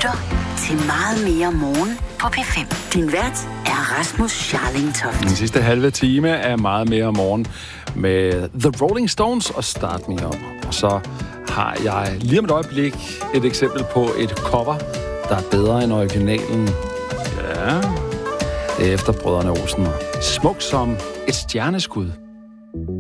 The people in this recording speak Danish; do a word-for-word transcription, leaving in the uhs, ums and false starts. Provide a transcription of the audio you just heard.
lytter til Meget mere morgen på P fem. Din vært er Rasmus Scharling-Toft. Den sidste halve time er Meget mere morgen med The Rolling Stones og Start Me Up. Og så har jeg lige om et øjeblik et eksempel på et cover, der er bedre end originalen. Ja, det er efter Brødrene Olsen. Smuk som et stjerneskud.